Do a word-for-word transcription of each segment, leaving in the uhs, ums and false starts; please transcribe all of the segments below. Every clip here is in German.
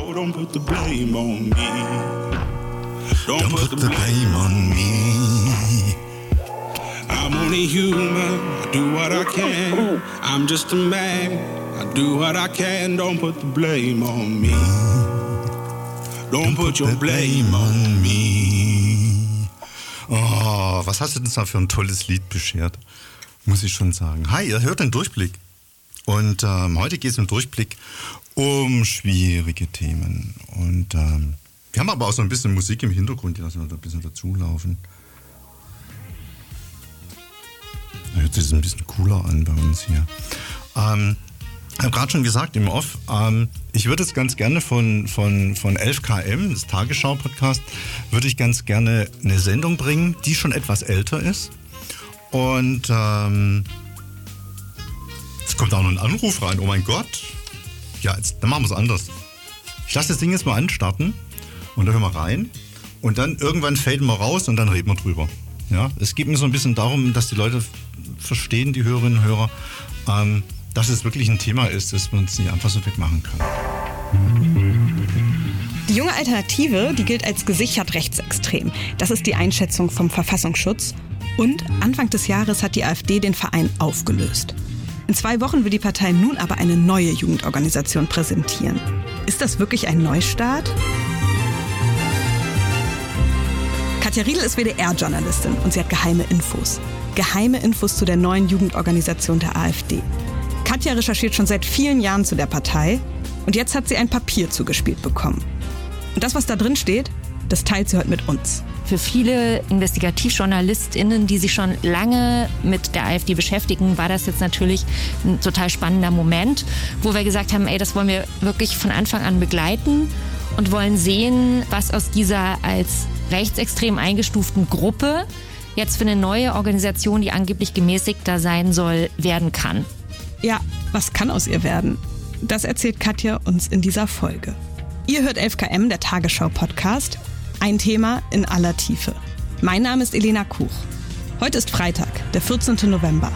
no, don't put the blame on me. Don't, don't put, put the blame on me. I'm only human, I do what I can. I'm just a man, I do what I can. Don't put the blame on me. Don't, don't put, put your blame on me. Oh, was hast du denn da für ein tolles Lied beschert? Muss ich schon sagen. Hi, ihr hört den Durchblick. Und ähm, heute geht es im Durchblick um schwierige Themen. Und ähm, wir haben aber auch so ein bisschen Musik im Hintergrund, die lassen wir da ein bisschen dazulaufen. Da hört sich das ein bisschen cooler an bei uns hier. Ähm, ich habe gerade schon gesagt im Off, ähm, ich würde es ganz gerne von, von, von elf K M, das Tagesschau-Podcast, würde ich ganz gerne eine Sendung bringen, die schon etwas älter ist. Und ähm, jetzt kommt auch noch ein Anruf rein, oh mein Gott. Ja, jetzt, dann machen wir es anders. Ich lasse das Ding jetzt mal anstarten und dann hören wir rein. Und dann irgendwann faden wir raus und dann reden wir drüber. Ja, es geht mir so ein bisschen darum, dass die Leute verstehen, die Hörerinnen und Hörer, ähm, dass es wirklich ein Thema ist, das man es nicht einfach so wegmachen kann. Die junge Alternative, die gilt als gesichert rechtsextrem. Das ist die Einschätzung vom Verfassungsschutz. Und Anfang des Jahres hat die AfD den Verein aufgelöst. In zwei Wochen will die Partei nun aber eine neue Jugendorganisation präsentieren. Ist das wirklich ein Neustart? Katja Riedl ist W D R-Journalistin und sie hat geheime Infos. Geheime Infos zu der neuen Jugendorganisation der AfD. Katja recherchiert schon seit vielen Jahren zu der Partei und jetzt hat sie ein Papier zugespielt bekommen. Und das, was da drin steht, das teilt sie heute mit uns. Für viele InvestigativjournalistInnen, die sich schon lange mit der AfD beschäftigen, war das jetzt natürlich ein total spannender Moment, wo wir gesagt haben, ey, das wollen wir wirklich von Anfang an begleiten und wollen sehen, was aus dieser als rechtsextrem eingestuften Gruppe jetzt für eine neue Organisation, die angeblich gemäßigter sein soll, werden kann. Ja, was kann aus ihr werden? Das erzählt Katja uns in dieser Folge. Ihr hört elf K M, der Tagesschau-Podcast. Ein Thema in aller Tiefe. Mein Name ist Elena Kuch. Heute ist Freitag, der vierzehnten November.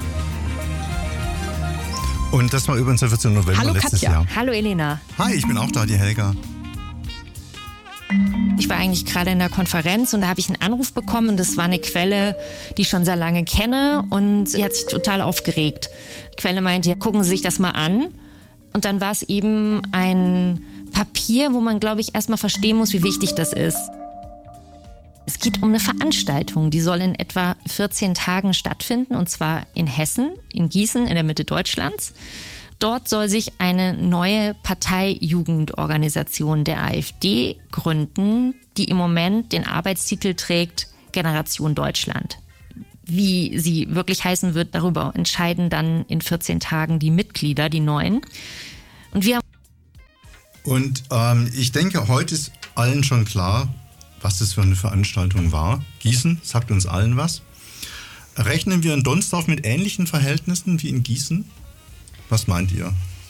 Und das war übrigens der vierzehnten November Hallo, letztes Katja. Jahr. Hallo Elena. Hi, ich bin auch da, die Helga. Ich war eigentlich gerade in der Konferenz und da habe ich einen Anruf bekommen und das war eine Quelle, die ich schon sehr lange kenne und sie hat sich total aufgeregt. Die Quelle meinte, gucken Sie sich das mal an. Und dann war es eben ein Papier, wo man, glaube ich, erstmal verstehen muss, wie wichtig das ist. Es geht um eine Veranstaltung, die soll in etwa vierzehn Tagen stattfinden, und zwar in Hessen, in Gießen, in der Mitte Deutschlands. Dort soll sich eine neue Parteijugendorganisation der AfD gründen, die im Moment den Arbeitstitel trägt Generation Deutschland. Wie sie wirklich heißen wird, darüber entscheiden dann in vierzehn Tagen die Mitglieder, die neuen. Und wir Und ähm, ich denke, heute ist allen schon klar, was das für eine Veranstaltung war. Gießen sagt uns allen was. Rechnen wir in Donsdorf mit ähnlichen Verhältnissen wie in Gießen? Was meint ihr?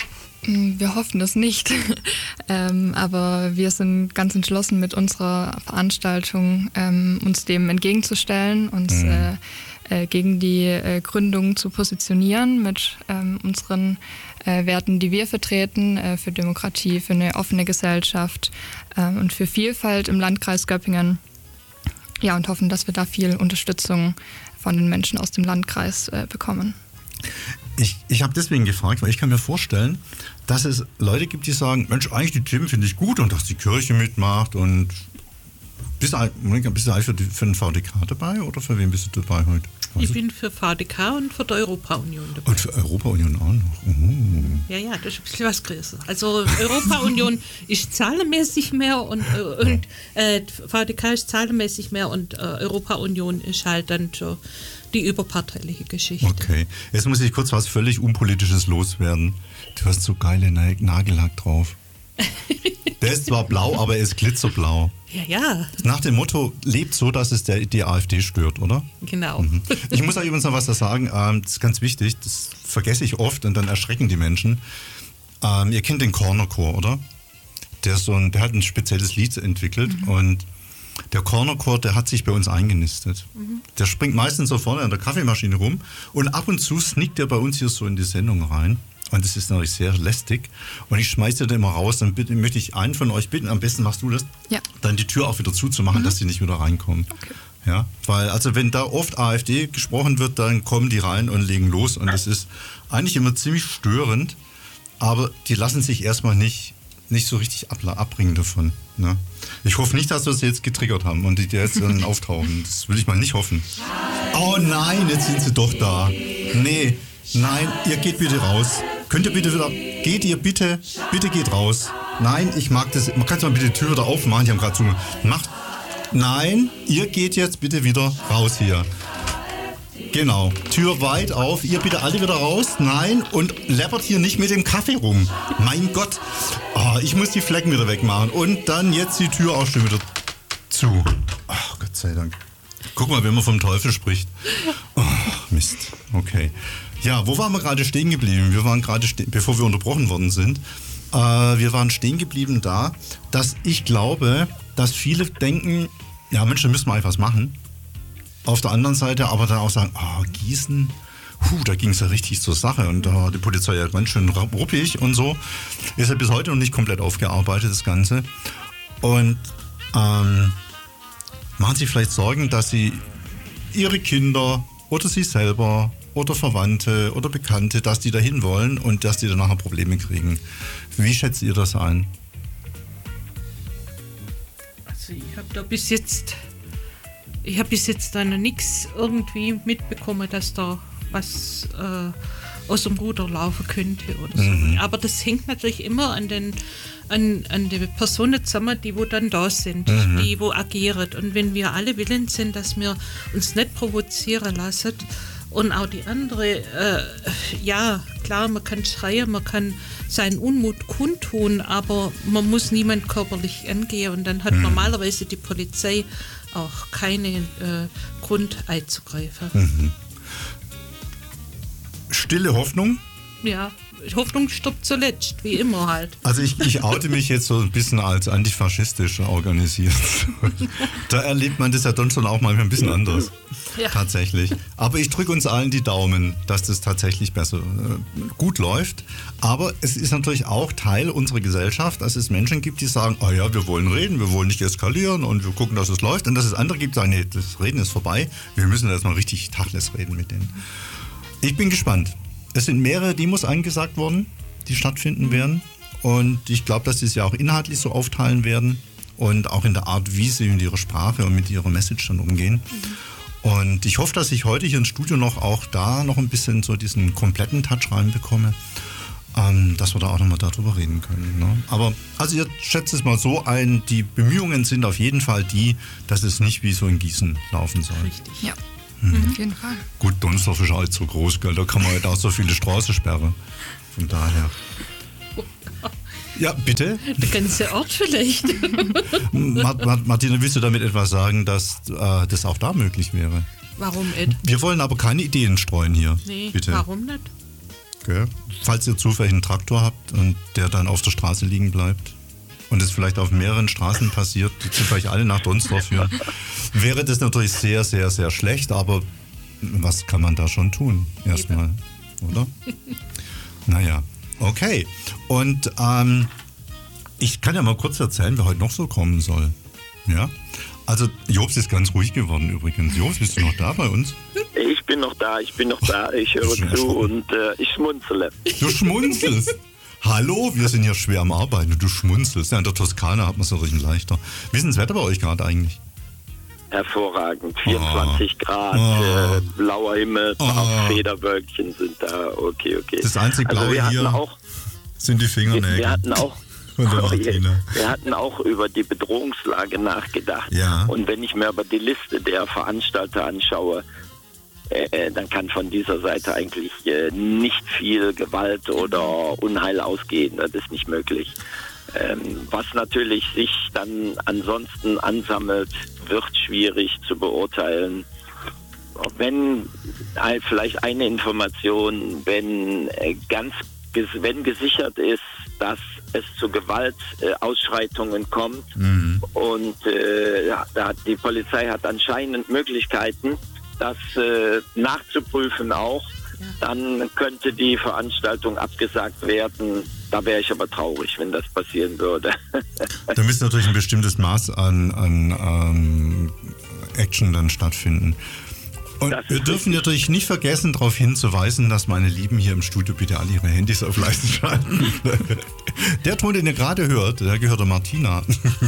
Wir hoffen es nicht, ähm, aber wir sind ganz entschlossen mit unserer Veranstaltung, ähm, uns dem entgegenzustellen, uns mhm. äh, äh, gegen die äh, Gründung zu positionieren mit ähm, unseren äh, Werten, die wir vertreten, äh, für Demokratie, für eine offene Gesellschaft äh, und für Vielfalt im Landkreis Göppingen. Ja, und hoffen, dass wir da viel Unterstützung von den Menschen aus dem Landkreis äh, bekommen. Ich, ich habe deswegen gefragt, weil ich kann mir vorstellen, dass es Leute gibt, die sagen, Mensch, eigentlich die Themen finde ich gut und dass die Kirche mitmacht und bist du, bist du eigentlich für, die, für den V D K dabei oder für wen bist du dabei heute? Ich bin für V D K und für die Europa-Union dabei. Und für Europa-Union auch noch? Uh. Ja, ja, das ist ein bisschen was größer. Also Europa-Union ist zahlenmäßig mehr und, äh, und äh, V D K ist zahlenmäßig mehr und äh, Europa-Union ist halt dann so die überparteiliche Geschichte. Okay, jetzt muss ich kurz was völlig Unpolitisches loswerden. Du hast so geile Nagellack drauf. Der ist zwar blau, aber er ist glitzerblau. Ja, ja. Nach dem Motto, lebt so, dass es der, die AfD stört, oder? Genau. Mhm. Ich muss da übrigens noch was da sagen, ähm, das ist ganz wichtig, das vergesse ich oft und dann erschrecken die Menschen. Ähm, ihr kennt den Corner Chor, oder? Der, ist so ein, der hat ein spezielles Lied entwickelt mhm. und der Corner Chor, der hat sich bei uns eingenistet. Mhm. Der springt meistens so vorne an der Kaffeemaschine rum und ab und zu sneakt er bei uns hier so in die Sendung rein. Und das ist natürlich sehr lästig. Und ich schmeiße dann immer raus. Dann bitte, möchte ich einen von euch bitten, am besten machst du das, ja. dann die Tür auch wieder zuzumachen, mhm. dass die nicht wieder reinkommen. Okay. Ja, weil also wenn da oft AfD gesprochen wird, dann kommen die rein und legen los. Und das ist eigentlich immer ziemlich störend. Aber die lassen sich erstmal nicht, nicht so richtig abbringen davon. Ne? Ich hoffe nicht, dass wir sie jetzt getriggert haben und die jetzt dann auftauchen. Das will ich mal nicht hoffen. Oh nein, jetzt sind sie doch da. Nee, nein, ihr geht bitte raus. Könnt ihr bitte wieder, geht ihr bitte, bitte geht raus. Nein, ich mag das, man kann mal bitte die Tür wieder aufmachen, die haben gerade zu. Macht, nein, ihr geht jetzt bitte wieder raus hier. Genau, Tür weit auf, ihr bitte alle wieder raus. Nein, und läppert hier nicht mit dem Kaffee rum. Mein Gott, oh, ich muss die Flecken wieder wegmachen. Und dann jetzt die Tür auch schon wieder zu. Oh, Gott sei Dank. Guck mal, wenn man vom Teufel spricht. Oh, Mist, okay. Ja, wo waren wir gerade stehen geblieben? Wir waren gerade, ste- bevor wir unterbrochen worden sind, äh, wir waren stehen geblieben da, dass ich glaube, dass viele denken, ja Mensch, da müssen wir einfach was machen. Auf der anderen Seite aber dann auch sagen, oh, Gießen, huh, da ging es ja richtig zur Sache und da war die Polizei ja ganz schön ruppig und so. Ist ja bis heute noch nicht komplett aufgearbeitet, das Ganze. Und ähm, machen Sie vielleicht Sorgen, dass Sie Ihre Kinder oder Sie selber oder Verwandte oder Bekannte, dass die dahin wollen und dass die dann nachher Probleme kriegen. Wie schätzt ihr das ein? Also ich habe da bis jetzt, ich habe bis jetzt da noch nichts irgendwie mitbekommen, dass da was äh, aus dem Ruder laufen könnte oder so. Mhm. Aber das hängt natürlich immer an den an, an die Personen zusammen, die wo dann da sind, mhm. die wo agieren. Und wenn wir alle willens sind, dass wir uns nicht provozieren lassen, und auch die andere, äh, ja, klar, man kann schreien, man kann seinen Unmut kundtun, aber man muss niemand körperlich angehen und dann hat mhm. normalerweise die Polizei auch keinen äh, Grund einzugreifen. Mhm. Stille Hoffnung? Ja, Hoffnung stirbt zuletzt, wie immer halt. Also ich, ich oute mich jetzt so ein bisschen als antifaschistisch organisiert. Da erlebt man das ja dann schon auch manchmal ein bisschen anders. Ja. Tatsächlich. Aber ich drücke uns allen die Daumen, dass das tatsächlich besser äh, gut läuft. Aber es ist natürlich auch Teil unserer Gesellschaft, dass es Menschen gibt, die sagen, oh ja, wir wollen reden, wir wollen nicht eskalieren und wir gucken, dass es läuft. Und dass es andere gibt, die sagen, nee, das Reden ist vorbei, wir müssen jetzt mal richtig Tacheles reden mit denen. Ich bin gespannt. Es sind mehrere Demos angesagt worden, die stattfinden werden. Und ich glaube, dass sie es ja auch inhaltlich so aufteilen werden und auch in der Art, wie sie mit ihrer Sprache und mit ihrer Message dann umgehen. Mhm. Und ich hoffe, dass ich heute hier im Studio noch auch da noch ein bisschen so diesen kompletten Touch reinbekomme, ähm, dass wir da auch nochmal darüber reden können. Ne? Aber also ihr schätzt es mal so ein, die Bemühungen sind auf jeden Fall die, dass es nicht wie so in Gießen laufen soll. Richtig, ja. Mhm. Auf jeden Fall. Gut, Donsdorf ist halt so groß, gell? Da kann man halt auch so viele Straßen sperren. Von daher. Ja, bitte? Der ganze Ort vielleicht. Martina, willst du damit etwas sagen, dass äh, das auch da möglich wäre? Warum nicht? Wir wollen aber keine Ideen streuen hier. Nee, bitte. Warum nicht? Okay. Falls ihr zufällig einen Traktor habt und der dann auf der Straße liegen bleibt und es vielleicht auf mehreren Straßen passiert, die zufällig alle nach Donsdorf führen, wäre das natürlich sehr, sehr, sehr schlecht, aber was kann man da schon tun? Erstmal, oder? Naja, okay. Und ähm, ich kann ja mal kurz erzählen, wer heute noch so kommen soll. Ja? Also Jobs ist ganz ruhig geworden übrigens. Jobs, bist du noch da bei uns? Ich bin noch da, ich bin noch da, ich höre zu und äh, ich schmunzele. Du schmunzelst? Hallo, wir sind hier schwer am Arbeiten und du schmunzelst. Ja, in der Toskana hat man es natürlich leichter. Wie ist denn das Wetter bei euch gerade eigentlich? Hervorragend, vierundzwanzig oh. Grad, oh. Äh, blauer Himmel, oh. Federwölkchen sind da, okay, okay. Das einzige Blaue also hier auch, sind die Fingernägel. Wir hatten auch Oh, wir hatten auch über die Bedrohungslage nachgedacht. Ja. Und wenn ich mir aber die Liste der Veranstalter anschaue, äh, dann kann von dieser Seite eigentlich äh, nicht viel Gewalt oder Unheil ausgehen. Das ist nicht möglich. Ähm, was natürlich sich dann ansonsten ansammelt, wird schwierig zu beurteilen. Wenn äh, vielleicht eine Information, wenn äh, ganz wenn gesichert ist, dass es zu Gewaltausschreitungen äh, kommt mhm. und äh, ja, die Polizei hat anscheinend Möglichkeiten, das äh, nachzuprüfen auch. dann könnte die Veranstaltung abgesagt werden. Da wäre ich aber traurig, wenn das passieren würde. Da müsste natürlich ein bestimmtes Maß an, an ähm, Action dann stattfinden. Und wir dürfen richtig. natürlich nicht vergessen, darauf hinzuweisen, dass meine Lieben hier im Studio bitte alle ihre Handys auf leise schalten. Der Ton, den ihr gerade hört, der gehört der Martina.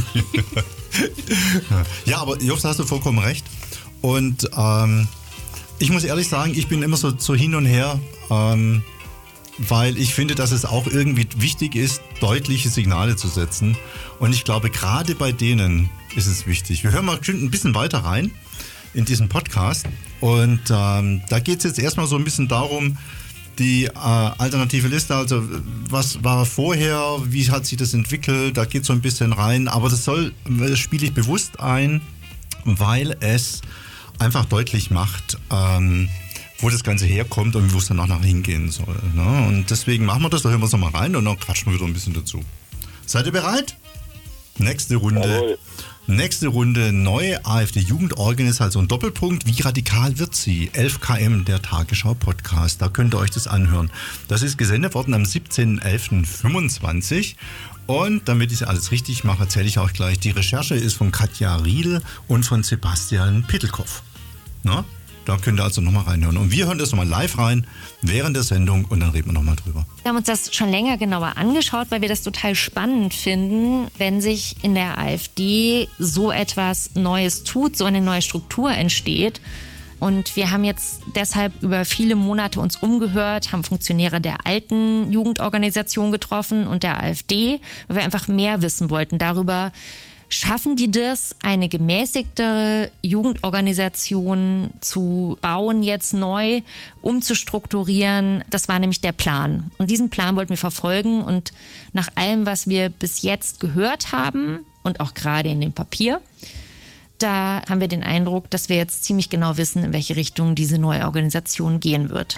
Ja, aber Jobs, hast du vollkommen recht. Und ähm, ich muss ehrlich sagen, ich bin immer so, so hin und her, ähm, weil ich finde, dass es auch irgendwie wichtig ist, deutliche Signale zu setzen. Und ich glaube, gerade bei denen ist es wichtig. Wir hören mal ein bisschen weiter rein in diesen Podcast. Und ähm, da geht es jetzt erstmal so ein bisschen darum, die äh, alternative Liste, also was war vorher, wie hat sich das entwickelt, da geht so ein bisschen rein. Aber das soll, das spiele ich bewusst ein, weil es einfach deutlich macht, ähm, wo das Ganze herkommt und wo es dann auch nach hingehen soll. Ne? Und deswegen machen wir das, da hören wir es nochmal rein und dann quatschen wir wieder ein bisschen dazu. Seid ihr bereit? Nächste Runde. Jawohl. Nächste Runde, neue AfD-Jugendorganisation Doppelpunkt. Wie radikal wird sie? elf Kilometer, der Tagesschau-Podcast. Da könnt ihr euch das anhören. Das ist gesendet worden am siebzehnten elften fünfundzwanzig. Und damit ich alles richtig mache, erzähle ich auch gleich. Die Recherche ist von Katja Riedl und von Sebastian Pittelkoff. Na? Da könnt ihr also nochmal reinhören. Und wir hören das nochmal live rein während der Sendung und dann reden wir nochmal drüber. Wir haben uns das schon länger genauer angeschaut, weil wir das total spannend finden, wenn sich in der AfD so etwas Neues tut, so eine neue Struktur entsteht. Und wir haben jetzt deshalb über viele Monate uns umgehört, haben Funktionäre der alten Jugendorganisation getroffen und der AfD, weil wir einfach mehr wissen wollten darüber, schaffen die das, eine gemäßigtere Jugendorganisation zu bauen, jetzt neu umzustrukturieren? Das war nämlich der Plan. Und diesen Plan wollten wir verfolgen. Und nach allem, was wir bis jetzt gehört haben und auch gerade in dem Papier, da haben wir den Eindruck, dass wir jetzt ziemlich genau wissen, in welche Richtung diese neue Organisation gehen wird.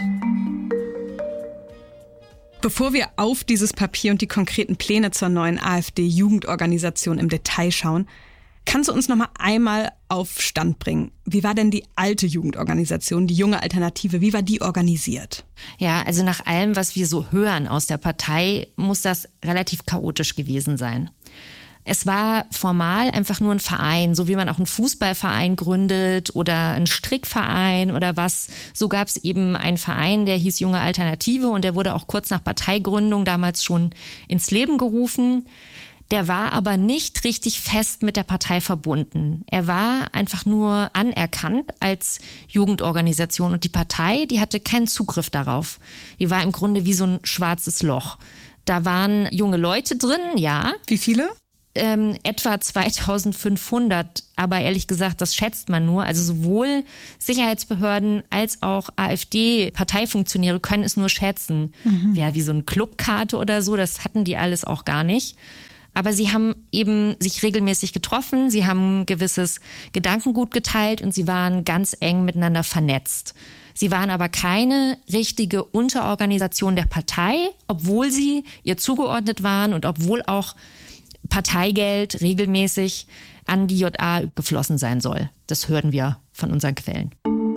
Bevor wir auf dieses Papier und die konkreten Pläne zur neuen AfD-Jugendorganisation im Detail schauen, kannst du uns noch mal einmal auf Stand bringen? Wie war denn die alte Jugendorganisation, die junge Alternative, wie war die organisiert? Ja, also nach allem, was wir so hören aus der Partei, muss das relativ chaotisch gewesen sein. Es war formal einfach nur ein Verein, so wie man auch einen Fußballverein gründet oder einen Strickverein oder was. So gab es eben einen Verein, der hieß Junge Alternative und der wurde auch kurz nach Parteigründung damals schon ins Leben gerufen. Der war aber nicht richtig fest mit der Partei verbunden. Er war einfach nur anerkannt als Jugendorganisation und die Partei, die hatte keinen Zugriff darauf. Die war im Grunde wie so ein schwarzes Loch. Da waren junge Leute drin, ja. Wie viele? Ähm, etwa zweitausendfünfhundert, aber ehrlich gesagt, das schätzt man nur. Also sowohl Sicherheitsbehörden als auch AfD-Parteifunktionäre können es nur schätzen. Mhm. Ja, wie so eine Clubkarte oder so, das hatten die alles auch gar nicht. Aber sie haben eben sich regelmäßig getroffen, sie haben ein gewisses Gedankengut geteilt und sie waren ganz eng miteinander vernetzt. Sie waren aber keine richtige Unterorganisation der Partei, obwohl sie ihr zugeordnet waren und obwohl auch Parteigeld regelmäßig an die J A geflossen sein soll. Das hören wir von unseren Quellen.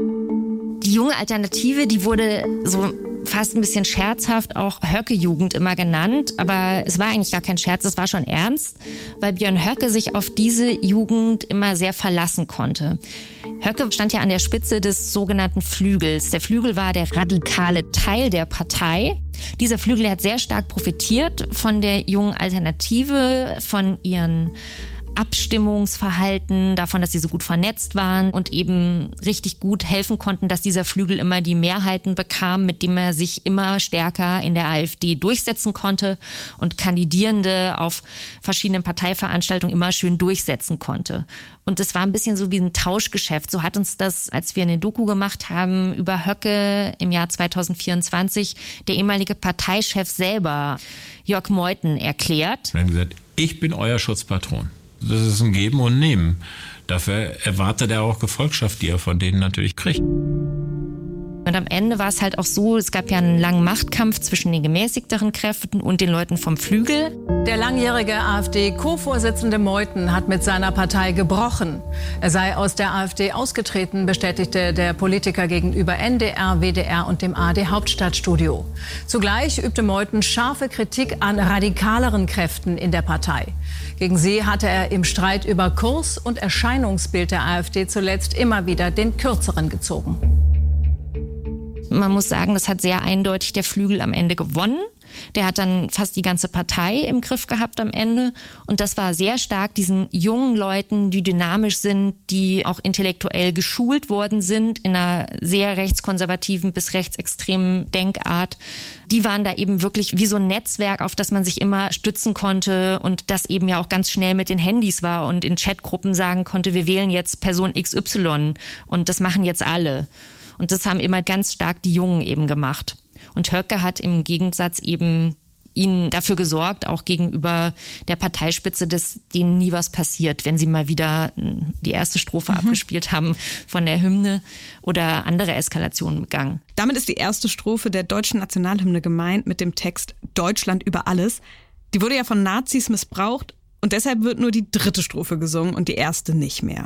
Die junge Alternative, die wurde so fast ein bisschen scherzhaft auch Höcke-Jugend immer genannt, aber es war eigentlich gar kein Scherz, es war schon ernst, weil Björn Höcke sich auf diese Jugend immer sehr verlassen konnte. Höcke stand ja an der Spitze des sogenannten Flügels. Der Flügel war der radikale Teil der Partei. Dieser Flügel hat sehr stark profitiert von der jungen Alternative, von ihren Abstimmungsverhalten, davon, dass sie so gut vernetzt waren und eben richtig gut helfen konnten, dass dieser Flügel immer die Mehrheiten bekam, mit dem er sich immer stärker in der AfD durchsetzen konnte und Kandidierende auf verschiedenen Parteiveranstaltungen immer schön durchsetzen konnte. Und es war ein bisschen so wie ein Tauschgeschäft. So hat uns das, als wir eine Doku gemacht haben über Höcke im Jahr zweitausendvierundzwanzig, der ehemalige Parteichef selber, Jörg Meuthen, erklärt. Er hat gesagt, ich bin euer Schutzpatron. Das ist ein Geben und Nehmen. Dafür erwartet er auch Gefolgschaft, die er von denen natürlich kriegt. Und Und am Ende war es halt auch so, es gab ja einen langen Machtkampf zwischen den gemäßigteren Kräften und den Leuten vom Flügel. Der langjährige AfD-Co-Vorsitzende Meuthen hat mit seiner Partei gebrochen. Er sei aus der AfD ausgetreten, bestätigte der Politiker gegenüber N D R, W D R und dem A R D-Hauptstadtstudio. Zugleich übte Meuthen scharfe Kritik an radikaleren Kräften in der Partei. Gegen sie hatte er im Streit über Kurs und Erscheinungsbild der AfD zuletzt immer wieder den Kürzeren gezogen. Man muss sagen, das hat sehr eindeutig der Flügel am Ende gewonnen. Der hat dann fast die ganze Partei im Griff gehabt am Ende. Und das war sehr stark diesen jungen Leuten, die dynamisch sind, die auch intellektuell geschult worden sind in einer sehr rechtskonservativen bis rechtsextremen Denkart. Die waren da eben wirklich wie so ein Netzwerk, auf das man sich immer stützen konnte und das eben ja auch ganz schnell mit den Handys war und in Chatgruppen sagen konnte, wir wählen jetzt Person X Y und das machen jetzt alle. Und das haben immer ganz stark die Jungen eben gemacht. Und Höcke hat im Gegensatz eben ihnen dafür gesorgt, auch gegenüber der Parteispitze, dass denen nie was passiert, wenn sie mal wieder die erste Strophe mhm. abgespielt haben von der Hymne oder andere Eskalationen begangen. Damit ist die erste Strophe der deutschen Nationalhymne gemeint mit dem Text Deutschland über alles. Die wurde ja von Nazis missbraucht und deshalb wird nur die dritte Strophe gesungen und die erste nicht mehr.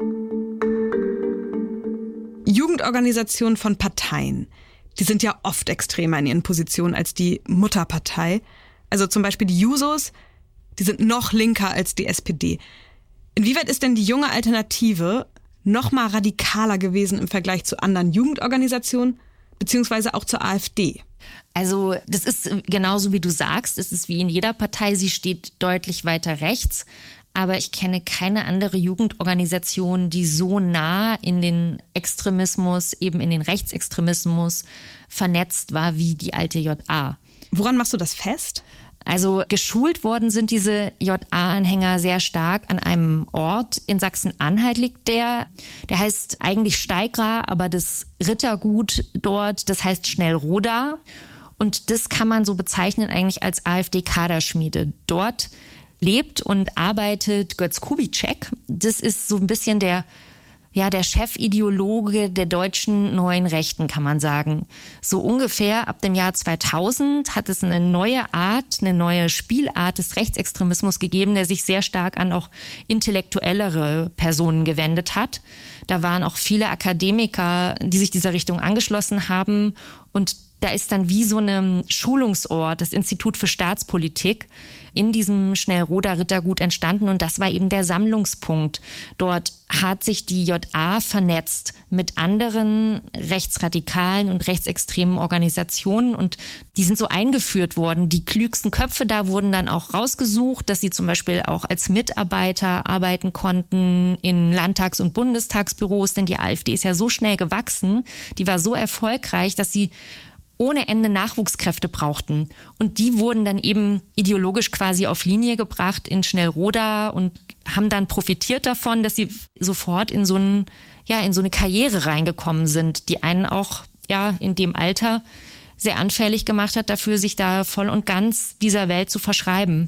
Jugendorganisationen von Parteien, die sind ja oft extremer in ihren Positionen als die Mutterpartei. Also zum Beispiel die Jusos, die sind noch linker als die S P D. Inwieweit ist denn die junge Alternative noch mal radikaler gewesen im Vergleich zu anderen Jugendorganisationen, beziehungsweise auch zur AfD? Also das ist genauso wie du sagst, es ist wie in jeder Partei, sie steht deutlich weiter rechts. Aber ich kenne keine andere Jugendorganisation, die so nah in den Extremismus, eben in den Rechtsextremismus vernetzt war wie die alte J A. Woran machst du das fest? Also geschult worden sind diese J A-Anhänger sehr stark an einem Ort. In Sachsen-Anhalt liegt der. Der heißt eigentlich Steigra, aber das Rittergut dort, das heißt Schnellroda. Und das kann man so bezeichnen eigentlich als AfD-Kaderschmiede. Dort lebt und arbeitet Götz Kubitschek. Das ist so ein bisschen der, ja, der Chefideologe der deutschen neuen Rechten, kann man sagen. So ungefähr ab dem Jahr zweitausend hat es eine neue Art, eine neue Spielart des Rechtsextremismus gegeben, der sich sehr stark an auch intellektuellere Personen gewendet hat. Da waren auch viele Akademiker, die sich dieser Richtung angeschlossen haben. Und da ist dann wie so ein Schulungsort, das Institut für Staatspolitik, in diesem Schnellroda Rittergut entstanden und das war eben der Sammlungspunkt. Dort hat sich die J A vernetzt mit anderen rechtsradikalen und rechtsextremen Organisationen und die sind so eingeführt worden. Die klügsten Köpfe da wurden dann auch rausgesucht, dass sie zum Beispiel auch als Mitarbeiter arbeiten konnten in Landtags- und Bundestagsbüros, denn die AfD ist ja so schnell gewachsen, die war so erfolgreich, dass sie ohne Ende Nachwuchskräfte brauchten. Und die wurden dann eben ideologisch quasi auf Linie gebracht in Schnellroda und haben dann profitiert davon, dass sie sofort in so ein, ja, in so eine Karriere reingekommen sind, die einen auch, ja, in dem Alter sehr anfällig gemacht hat dafür, sich da voll und ganz dieser Welt zu verschreiben.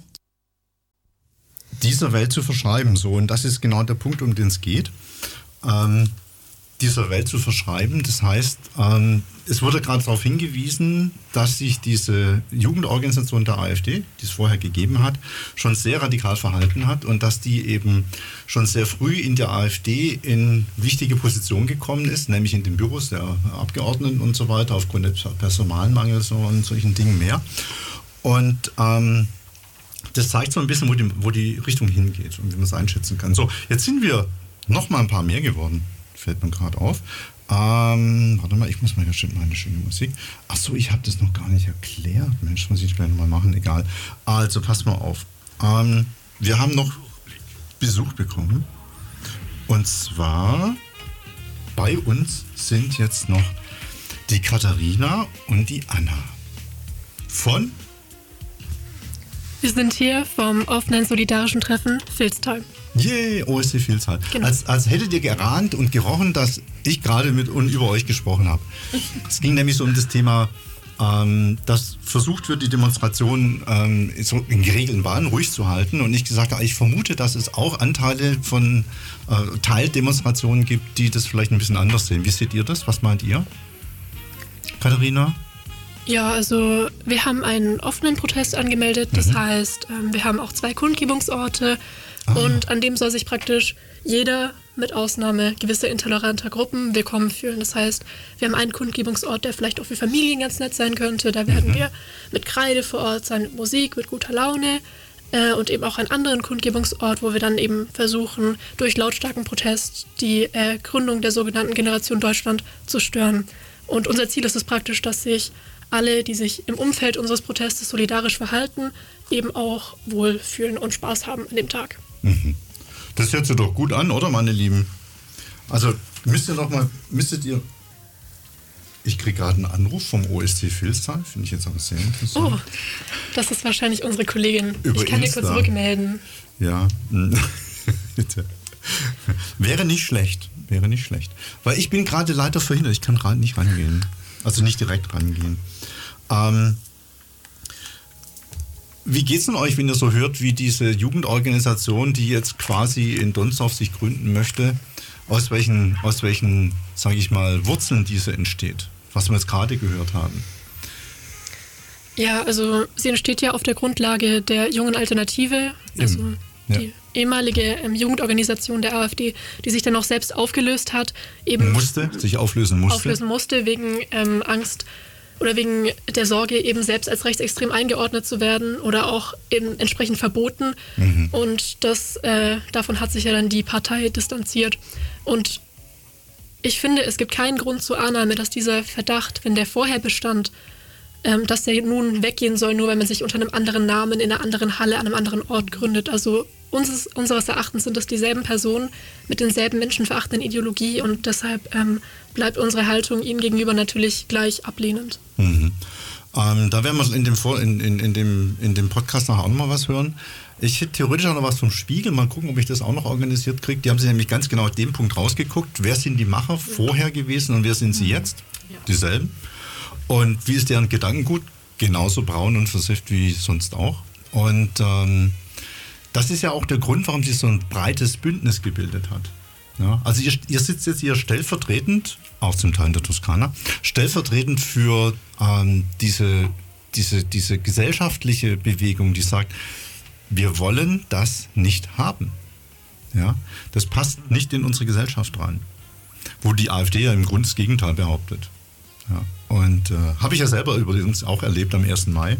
Dieser Welt zu verschreiben, so. Und das ist genau der Punkt, um den es geht. Ähm, dieser Welt zu verschreiben. Das heißt, ähm, es wurde gerade darauf hingewiesen, dass sich diese Jugendorganisation der AfD, die es vorher gegeben hat, schon sehr radikal verhalten hat und dass die eben schon sehr früh in der AfD in wichtige Positionen gekommen ist, nämlich in den Büros der Abgeordneten und so weiter, aufgrund des Personalmangels und solchen Dingen mehr. Und ähm, das zeigt so ein bisschen, wo die, wo die Richtung hingeht und wie man es einschätzen kann. So, jetzt sind wir noch mal ein paar mehr geworden. Fällt mir gerade auf. Ähm, warte mal, ich muss mal, hier steht meine schöne Musik. Ach so, ich habe das noch gar nicht erklärt. Mensch, muss ich gleich nochmal machen, egal. Also, pass mal auf. Ähm, wir haben noch Besuch bekommen. Und zwar, bei uns sind jetzt noch die Katharina und die Anna. Von? Wir sind hier vom offenen solidarischen Treffen Vilstal. Yay, O S C Vilstal. Genau. Als, als hättet ihr geahnt und gerochen, dass ich gerade mit und über euch gesprochen habe. Es ging nämlich so um das Thema, ähm, dass versucht wird, die Demonstration ähm, so in geregelten Bahnen ruhig zu halten. Und ich gesagt habe, ich vermute, dass es auch Anteile von äh, Teildemonstrationen gibt, die das vielleicht ein bisschen anders sehen. Wie seht ihr das? Was meint ihr? Katharina? Ja, also wir haben einen offenen Protest angemeldet. Das mhm. heißt, wir haben auch zwei Kundgebungsorte ah. und an dem soll sich praktisch jeder mit Ausnahme gewisser intoleranter Gruppen willkommen fühlen. Das heißt, wir haben einen Kundgebungsort, der vielleicht auch für Familien ganz nett sein könnte. Da werden mhm. wir mit Kreide vor Ort sein, mit Musik, mit guter Laune äh, und eben auch einen anderen Kundgebungsort, wo wir dann eben versuchen, durch lautstarken Protest die äh, Gründung der sogenannten Generation Deutschland zu stören. Und unser Ziel ist es praktisch, dass sich alle, die sich im Umfeld unseres Protestes solidarisch verhalten, eben auch wohlfühlen und Spaß haben an dem Tag. Mhm. Das hört sich doch gut an, oder, meine Lieben? Also, müsst ihr noch mal, müsstet ihr... Ich kriege gerade einen Anruf vom O S C Vilstal, finde ich jetzt aber sehr interessant. Oh, das ist wahrscheinlich unsere Kollegin. Über ich kann Insta. dir kurz zurückmelden. Ja, wäre nicht schlecht, wäre nicht schlecht. Weil ich bin gerade leider verhindert, ich kann gerade nicht rangehen. Also nicht direkt rangehen. Ähm... Wie geht's denn euch, wenn ihr so hört, wie diese Jugendorganisation, die jetzt quasi in Donsdorf sich gründen möchte, aus welchen, aus welchen, sage ich mal, Wurzeln diese entsteht, was wir jetzt gerade gehört haben? Ja, also sie entsteht ja auf der Grundlage der Jungen Alternative, also Eben. die ja. ehemalige ähm, Jugendorganisation der AfD, die sich dann auch selbst aufgelöst hat, eben musste, sich auflösen musste, auflösen musste wegen ähm, Angst oder wegen der Sorge, eben selbst als rechtsextrem eingeordnet zu werden oder auch eben entsprechend verboten. Mhm. Und das, äh, davon hat sich ja dann die Partei distanziert. Und ich finde, es gibt keinen Grund zur Annahme, dass dieser Verdacht, wenn der vorher bestand, ähm, dass der nun weggehen soll, nur weil man sich unter einem anderen Namen in einer anderen Halle an einem anderen Ort gründet. Also unseres, unseres Erachtens sind das dieselben Personen mit denselben menschenverachtenden Ideologie und deshalb ähm, bleibt unsere Haltung ihnen gegenüber natürlich gleich ablehnend. Mhm. Ähm, da werden wir in dem, Vor- in, in, in, dem, in dem Podcast nachher auch noch mal was hören. Ich hätte theoretisch auch noch was vom Spiegel. Mal gucken, ob ich das auch noch organisiert kriege. Die haben sich nämlich ganz genau auf den Punkt rausgeguckt. Wer sind die Macher vorher gewesen und wer sind sie jetzt? Ja. Dieselben. Und wie ist deren Gedankengut? Genauso braun und versifft wie sonst auch. Und ähm, das ist ja auch der Grund, warum sie so ein breites Bündnis gebildet hat. Ja, also ihr, ihr sitzt jetzt hier stellvertretend, auch zum Teil in der Toskana, stellvertretend für ähm, diese, diese, diese gesellschaftliche Bewegung, die sagt, wir wollen das nicht haben. Ja, das passt nicht in unsere Gesellschaft rein. Wo die AfD ja im Grunde das Gegenteil behauptet. Ja, und äh, habe ich ja selber übrigens auch erlebt am ersten Mai.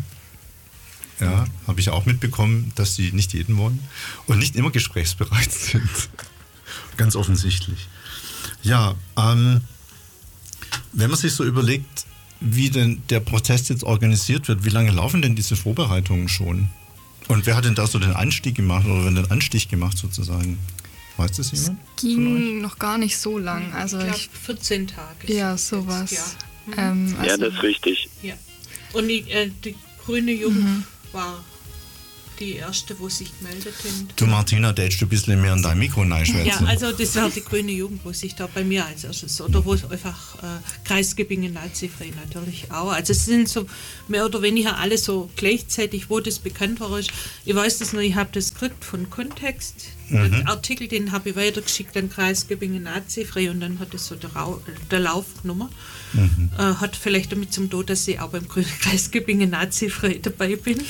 Ja, habe ich auch mitbekommen, dass sie nicht jeden wollen und nicht immer gesprächsbereit sind. Ganz offensichtlich. Ja, ähm, wenn man sich so überlegt, wie denn der Protest jetzt organisiert wird, wie lange laufen denn diese Vorbereitungen schon? Und wer hat denn da so den Anstieg gemacht oder den Anstich gemacht sozusagen? Weiß das jemand? Es ging noch gar nicht so lang. Also ich glaube ich, vierzehn Tage. Ja, sowas. Jetzt, ja. Ähm, also ja, das ist richtig. Ja. Und die, äh, die grüne Jugend Mhm. war die erste, wo sich gemeldet haben. Du Martina, da hättest du ein bisschen mehr in dein Mikro reinschwätzen. Ja, also das war die grüne Jugend, wo sich da bei mir als erstes, oder wo es einfach äh, Kreisgebingen nazifrei natürlich auch. Also es sind so mehr oder weniger alle so gleichzeitig, wo das bekannt war. Ich weiß das noch, ich habe das gekriegt von Kontext. Mhm. Den Artikel, den habe ich weitergeschickt an Kreisgebingen nazifrei und dann hat es so der, Rau- der Lauf genommen. Mhm. Äh, hat vielleicht damit zum Tun, dass ich auch beim grünen Kreisgebingen nazifrei dabei bin.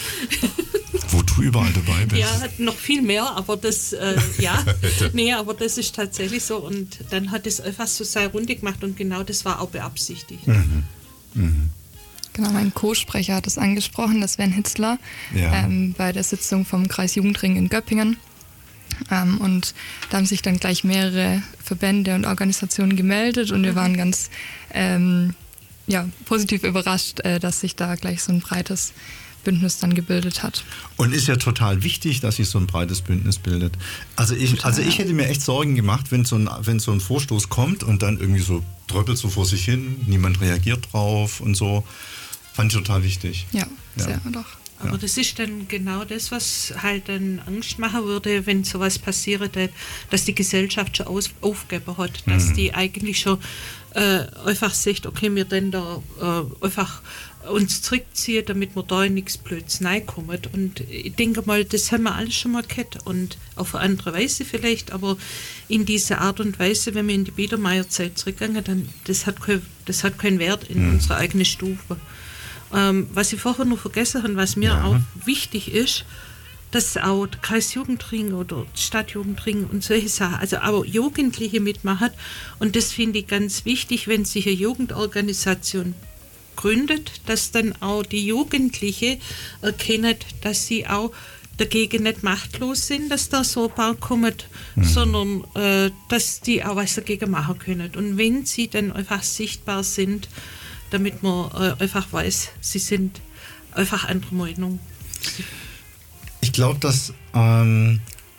Wo du überall dabei bist. Ja, noch viel mehr, aber das, äh, ja, nee, aber das ist tatsächlich so und dann hat es einfach so seine Runde gemacht und genau das war auch beabsichtigt. Mhm. Mhm. Genau, mein Co-Sprecher hat es angesprochen, das Sven Hitzler, Ja. ähm, bei der Sitzung vom Kreis Jugendring in Göppingen. Ähm, und da haben sich dann gleich mehrere Verbände und Organisationen gemeldet und wir waren ganz ähm, ja, positiv überrascht, äh, dass sich da gleich so ein breites Bündnis dann gebildet hat. Und ist ja total wichtig, dass sich so ein breites Bündnis bildet. Also ich, Total, also ich ja. hätte mir echt Sorgen gemacht, wenn so, ein, wenn so ein Vorstoß kommt und dann irgendwie so tröppelt so vor sich hin, niemand reagiert drauf und so. Fand ich total wichtig. Ja, Ja. sehr doch. Aber das ist dann genau das, was halt dann Angst machen würde, wenn sowas passiert, dass die Gesellschaft schon aus, aufgegeben hat, dass Mhm. die eigentlich schon äh, einfach sagt, okay, wir dann da äh, einfach uns zurückziehen, damit wir da nichts Blöds reinkommen. Und ich denke mal, das haben wir alles schon mal gehabt und auf eine andere Weise vielleicht, aber in dieser Art und Weise, wenn wir in die Biedermeierzeit zurückgehen, dann das hat kein, das hat keinen Wert in mhm. unserer eigenen Stufe. Ähm, was ich vorher noch vergessen habe, was mir ja. auch wichtig ist, dass auch der Kreisjugendring oder die Stadtjugendring und solche Sachen, also auch Jugendliche mitmachen. Und das finde ich ganz wichtig, wenn sich eine Jugendorganisation gründet, dass dann auch die Jugendliche erkennen, dass sie auch dagegen nicht machtlos sind, dass da so ein paar kommen, mhm. sondern äh, dass die auch was dagegen machen können. Und wenn sie dann einfach sichtbar sind, damit man äh, einfach weiß, sie sind einfach anderer Meinung. Ich glaube, dass, ähm,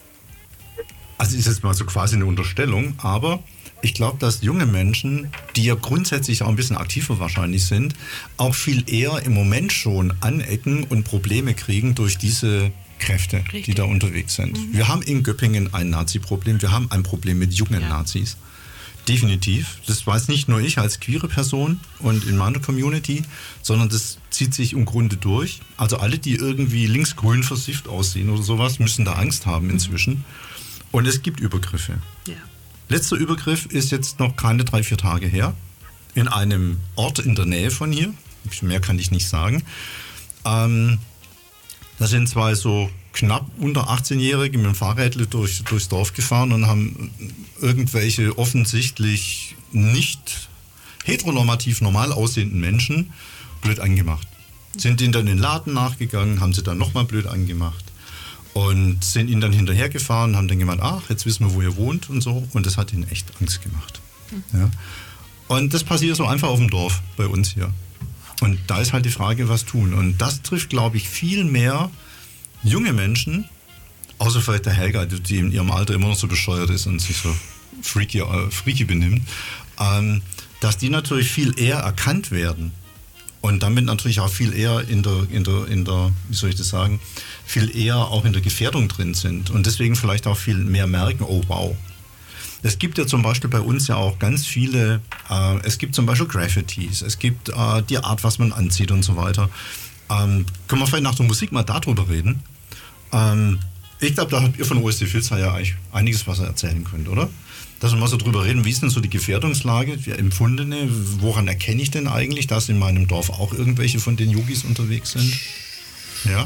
also ist jetzt mal so quasi eine Unterstellung, aber ich glaube, dass junge Menschen, die ja grundsätzlich auch ein bisschen aktiver wahrscheinlich sind, auch viel eher im Moment schon anecken und Probleme kriegen durch diese Kräfte, Richtig. die da unterwegs sind. Mhm. Wir haben in Göppingen ein Nazi-Problem, wir haben ein Problem mit jungen ja. Nazis. Definitiv. Das weiß nicht nur ich als queere Person und in meiner Community, sondern das zieht sich im Grunde durch. Also alle, die irgendwie linksgrün versifft aussehen oder sowas, müssen da Angst haben inzwischen. Und es gibt Übergriffe. Ja. Letzter Übergriff ist jetzt noch keine drei, vier Tage her. In einem Ort in der Nähe von hier. Mehr kann ich nicht sagen. Ähm, da sind zwei so knapp unter achtzehnjährige mit dem Fahrrädle durch, durchs Dorf gefahren und haben irgendwelche offensichtlich nicht heteronormativ normal aussehenden Menschen blöd angemacht. Sind ihnen dann in den Laden nachgegangen, haben sie dann nochmal blöd angemacht und sind ihnen dann hinterhergefahren, haben dann gemeint, ach, jetzt wissen wir, wo ihr wohnt und so. Und das hat ihnen echt Angst gemacht. Mhm. Ja. Und das passiert so einfach auf dem Dorf bei uns hier. Und da ist halt die Frage, was tun. Und das trifft, glaube ich, viel mehr junge Menschen, außer vielleicht der Helga, die in ihrem Alter immer noch so bescheuert ist und sich so freaky, äh, freaky benimmt, ähm, dass die natürlich viel eher erkannt werden und damit natürlich auch viel eher in der, in der, in der, wie soll ich das sagen, viel eher auch in der Gefährdung drin sind und deswegen vielleicht auch viel mehr merken, oh wow. Es gibt ja zum Beispiel bei uns ja auch ganz viele, äh, es gibt zum Beispiel Graffitis, es gibt äh, die Art, was man anzieht und so weiter. Ähm, können wir vielleicht nach der Musik mal darüber reden? Ähm, ich glaube, da habt ihr von O S C Filzer ja eigentlich einiges, was ihr erzählen könnt, oder? Dass wir mal so drüber reden, wie ist denn so die Gefährdungslage, die empfundene, woran erkenne ich denn eigentlich, dass in meinem Dorf auch irgendwelche von den Yogis unterwegs sind? Ja?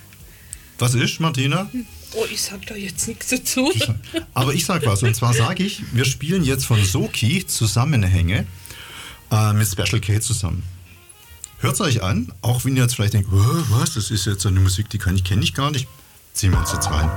Was ist, Martina? Oh, ich sag da jetzt nichts dazu. Aber ich sag was, und zwar sage ich, wir spielen jetzt von Soki Zusammenhänge äh, mit Special K zusammen. Hört es euch an, auch wenn ihr jetzt vielleicht denkt, oh, was, das ist jetzt eine Musik, die kann ich, kenne ich gar nicht. Ziehen wir uns jetzt rein.